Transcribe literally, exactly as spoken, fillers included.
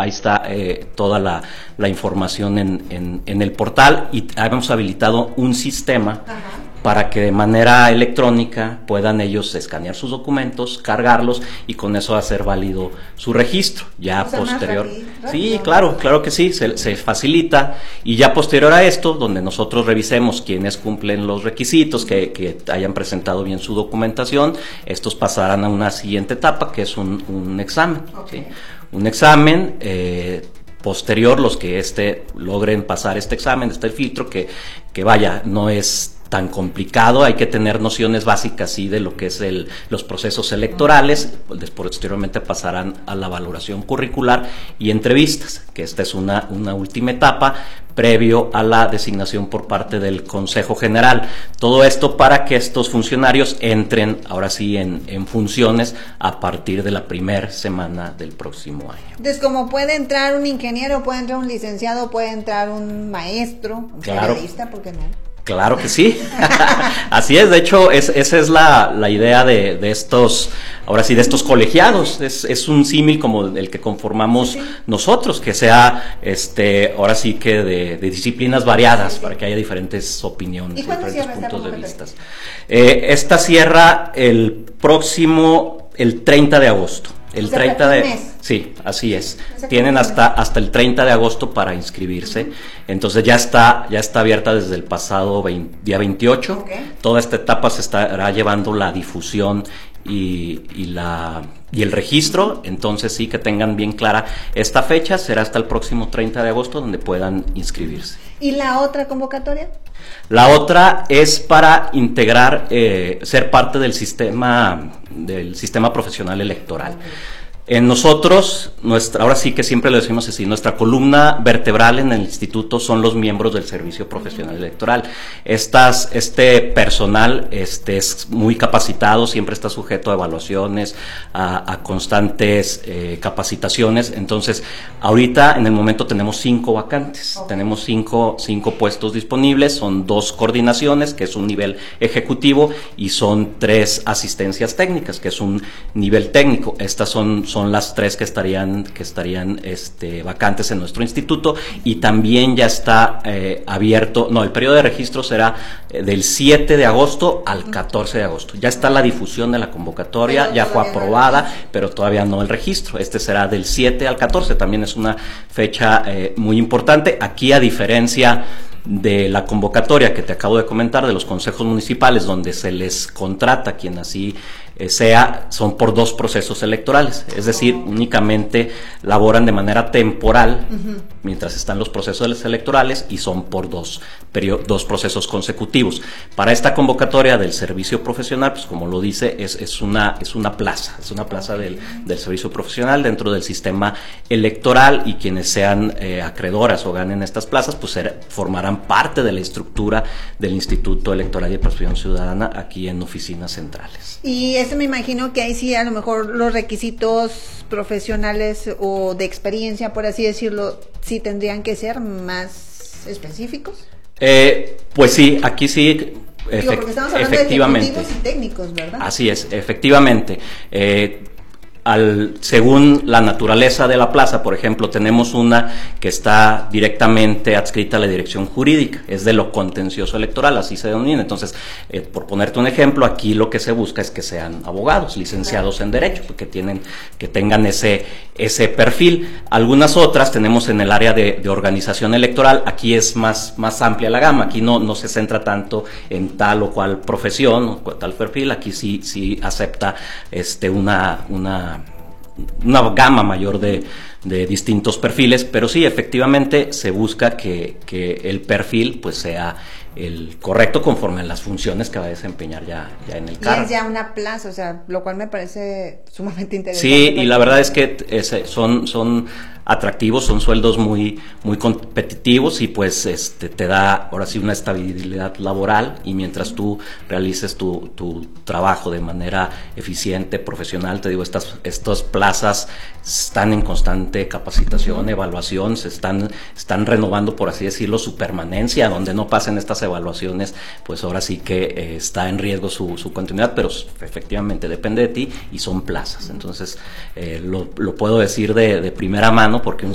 ahí está eh, toda la, la información en, en, en el portal, y hemos habilitado un sistema Ajá. para que de manera electrónica puedan ellos escanear sus documentos, cargarlos y con eso hacer válido su registro. Ya o sea, posterior. Rápido, rápido. Sí, claro, claro que sí, se, se facilita, y ya posterior a esto, donde nosotros revisemos quiénes cumplen los requisitos, que, que hayan presentado bien su documentación, estos pasarán a una siguiente etapa, que es un, un examen. Okay. ¿Sí? Un examen eh, posterior, los que este logren pasar este examen, este filtro, que, que vaya, no es tan complicado, hay que tener nociones básicas sí de lo que es el, los procesos electorales, pues, posteriormente pasarán a la valoración curricular y entrevistas, que esta es una, una última etapa previo a la designación por parte del Consejo General. Todo esto para que estos funcionarios entren ahora sí en, en funciones a partir de la primera semana del próximo año. Entonces, como puede entrar un ingeniero, puede entrar un licenciado, puede entrar un maestro, un claro. periodista, ¿por qué no? Claro que sí, así es, de hecho es, esa es la, la idea de, de estos, ahora sí, de estos colegiados, es, es un símil como el que conformamos sí. nosotros, que sea, este, ahora sí que de, de disciplinas variadas, sí, sí. para que haya diferentes opiniones, diferentes puntos de vista. Eh, esta cierra el próximo, el treinta de agosto. El treinta de sí, así es. Tienen hasta hasta el treinta de agosto para inscribirse. Entonces ya está ya está abierta desde el pasado veinte, día veintiocho. Okay. Toda esta etapa se estará llevando la difusión y, y la y el registro. Entonces sí, que tengan bien clara esta fecha, será hasta el próximo treinta de agosto donde puedan inscribirse. ¿Y la otra convocatoria? La otra es para integrar, eh, ser parte del sistema, del sistema profesional electoral. En nosotros, nuestra, ahora sí que siempre lo decimos así, nuestra columna vertebral en el instituto son los miembros del Servicio Profesional Electoral. Estas, este personal este, es muy capacitado, siempre está sujeto a evaluaciones, a, a constantes eh, capacitaciones. Entonces, ahorita en el momento tenemos cinco vacantes, okay. tenemos cinco, cinco puestos disponibles, son dos coordinaciones, que es un nivel ejecutivo, y son tres asistencias técnicas, que es un nivel técnico. Estas son son las tres que estarían que estarían este, vacantes en nuestro instituto, y también ya está eh, abierto, no, el periodo de registro será eh, del siete de agosto al catorce de agosto. Ya está la difusión de la convocatoria, ya fue aprobada, pero todavía no el registro. Este será del siete al catorce, también es una fecha eh, muy importante. Aquí, a diferencia de la convocatoria que te acabo de comentar de los consejos municipales, donde se les contrata quien así eh, sea, son por dos procesos electorales, es decir, únicamente laboran de manera temporal uh-huh. mientras están los procesos electorales, y son por dos, dos procesos consecutivos. Para esta convocatoria del servicio profesional, pues como lo dice, es, es, una, es una plaza, es una plaza del, del servicio profesional dentro del sistema electoral, y quienes sean eh, acreedoras o ganen estas plazas, pues ser, formarán parte de la estructura del Instituto Electoral y de Participación Ciudadana aquí en oficinas centrales. Y eso me imagino que ahí sí a lo mejor los requisitos profesionales o de experiencia, por así decirlo, sí tendrían que ser más específicos. Eh, pues sí, aquí sí. Digo, porque estamos hablando efectivamente de ejecutivos y técnicos, ¿verdad? Así es, efectivamente. Eh, Al, según la naturaleza de la plaza, por ejemplo, tenemos una que está directamente adscrita a la dirección jurídica, es de lo contencioso electoral, así se denomina. Entonces, eh, por ponerte un ejemplo, aquí lo que se busca es que sean abogados, licenciados en Derecho, que tienen, que tengan ese, ese perfil. Algunas otras tenemos en el área de, de organización electoral, aquí es más, más amplia la gama, aquí no, no se centra tanto en tal o cual profesión o tal perfil, aquí sí, sí acepta este, una, una una gama mayor de, de distintos perfiles, pero sí, efectivamente se busca que, que el perfil pues sea el correcto conforme a las funciones que va a desempeñar ya, ya en el cargo. Y es ya una plaza, o sea, lo cual me parece sumamente interesante. Sí, y la verdad es que es, son, son atractivos, son sueldos muy, muy competitivos, y pues este te da ahora sí una estabilidad laboral, y mientras tú realices tu, tu trabajo de manera eficiente, profesional, te digo, estas, estas plazas están en constante capacitación, uh-huh. evaluación, se están, están renovando, por así decirlo, su permanencia. Donde no pasen estas evaluaciones, pues ahora sí que eh, está en riesgo su, su continuidad, pero efectivamente depende de ti, y son plazas. Entonces, eh, lo, lo puedo decir de, de primera mano, porque un